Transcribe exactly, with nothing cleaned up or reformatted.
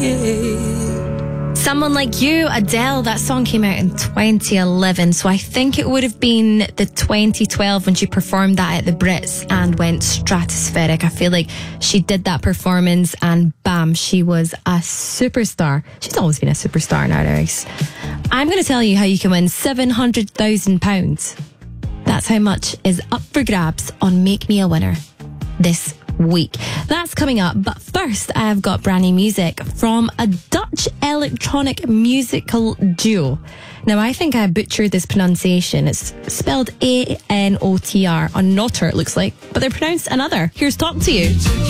Someone Like You, Adele. That song came out in twenty eleven, so I think it would have been the twenty twelve when she performed that at the Brits and went stratospheric. I feel like she did that performance and bam, she was a superstar. She's always been a superstar nowadays. I'm going to tell you how you can win seven hundred thousand pounds. That's how much is up for grabs on Make Me a Winner this week. That's coming up, but first I've got brand new music from a Dutch electronic musical duo. Now I think I butchered this pronunciation. It's spelled A N O T R, on Notter it looks like, but they're pronounced another. Here's Talk to You.